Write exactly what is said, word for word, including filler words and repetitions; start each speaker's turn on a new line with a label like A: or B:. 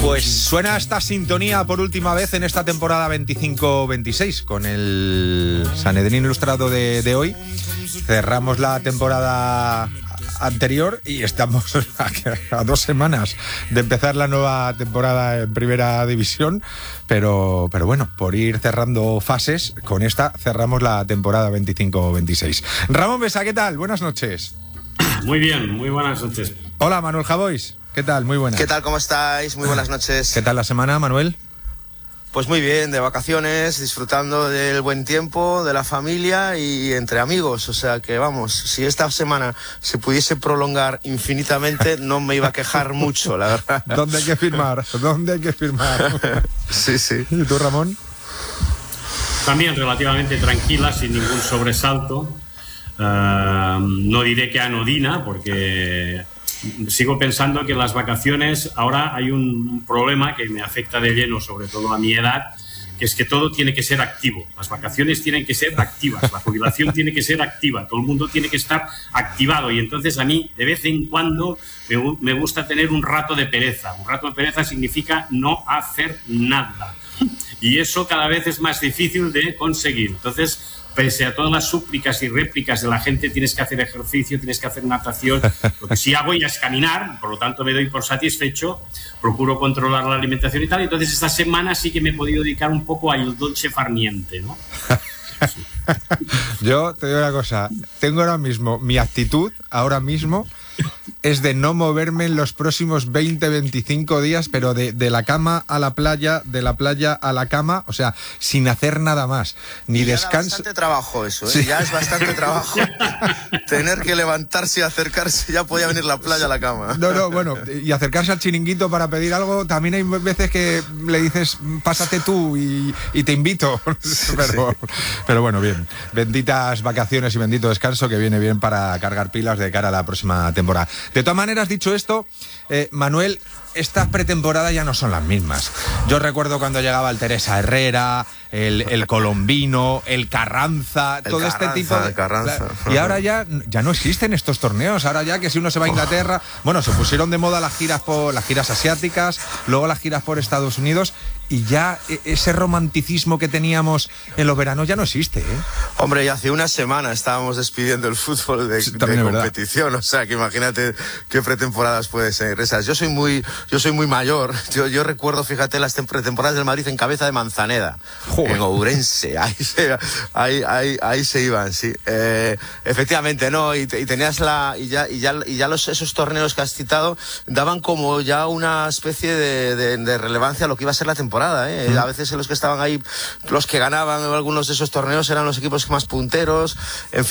A: Pues suena esta sintonía por última vez en esta temporada veinticinco veintiséis con el Sanedrín Ilustrado de, de hoy. Cerramos la temporada anterior y estamos a, a dos semanas de empezar la nueva temporada en Primera División, pero, pero bueno, por ir cerrando fases, con esta cerramos la temporada veinticinco veintiséis. Ramón Besa, ¿qué tal? Buenas noches.
B: Muy bien, muy buenas noches.
A: Hola, Manuel Javois. ¿Qué tal? Muy buenas.
C: ¿Qué tal? ¿Cómo estáis? Muy buenas noches.
A: ¿Qué tal la semana, Manuel?
C: Pues muy bien, de vacaciones, disfrutando del buen tiempo, de la familia y entre amigos. O sea que vamos, si esta semana se pudiese prolongar infinitamente, no me iba a quejar mucho, la verdad.
A: ¿Dónde hay que firmar? ¿Dónde hay que firmar?
C: Sí, sí.
A: ¿Y tú, Ramón?
B: También relativamente tranquila, sin ningún sobresalto. Uh, no diré que anodina, porque sigo pensando que en las vacaciones ahora hay un problema que me afecta de lleno, sobre todo a mi edad, que es que todo tiene que ser activo. Las vacaciones tienen que ser activas, la jubilación tiene que ser activa, todo el mundo tiene que estar activado, y entonces a mí de vez en cuando me, me gusta tener un rato de pereza. Un rato de pereza significa no hacer nada, y eso cada vez es más difícil de conseguir. Entonces, pese a todas las súplicas y réplicas de la gente, tienes que hacer ejercicio, tienes que hacer natación. Lo que sí hago ya es caminar, por lo tanto me doy por satisfecho, procuro controlar la alimentación y tal. Entonces esta semana sí que me he podido dedicar un poco al dolce farniente, ¿no? Sí.
A: Yo te digo una cosa, tengo ahora mismo, mi actitud ahora mismo es de no moverme en los próximos veinte, veinticinco días, pero de, de la cama a la playa, de la playa a la cama, o sea, sin hacer nada más, ni descanso.
C: Es bastante trabajo eso, ¿eh?
A: Sí.
C: Ya es bastante trabajo. Tener que levantarse y acercarse, ya podía venir la playa a la cama.
A: No, no, bueno, y acercarse al chiringuito para pedir algo, también hay veces que le dices, pásate tú y, y te invito.
C: Sí,
A: pero,
C: sí.
A: pero bueno, bien, benditas vacaciones y bendito descanso que viene bien para cargar pilas de cara a la próxima temporada. De todas maneras, dicho esto, eh, Manuel, estas pretemporadas ya no son las mismas. Yo recuerdo cuando llegaba el Teresa Herrera, el, el Colombino, el Carranza,
C: el
A: todo
C: Carranza,
A: este tipo de...
C: el Carranza.
A: Y ahora ya, ya no existen estos torneos. Ahora ya que si uno se va a Inglaterra... Bueno, se pusieron de moda las giras por las giras asiáticas, luego las giras por Estados Unidos, y ya ese romanticismo que teníamos en los veranos ya no existe, ¿eh?
C: Hombre, y hace una semana estábamos despidiendo el fútbol de,
A: Sí,
C: de
A: verdad.
C: competición, o sea que imagínate qué pretemporadas pueden ser esas. Yo soy muy, yo soy muy mayor, yo, yo recuerdo, fíjate, las pretemporadas del Madrid en cabeza de Manzaneda,
A: Joder.
C: en Ourense, ahí se, ahí, ahí, ahí se iban, sí. Eh, efectivamente, ¿no? Y, y tenías la, y ya, y ya, y ya los, esos torneos que has citado daban como ya una especie de, de, de relevancia a lo que iba a ser la temporada. ¿eh? A veces los que estaban ahí, los que ganaban algunos de esos torneos eran los equipos más punteros, en fin.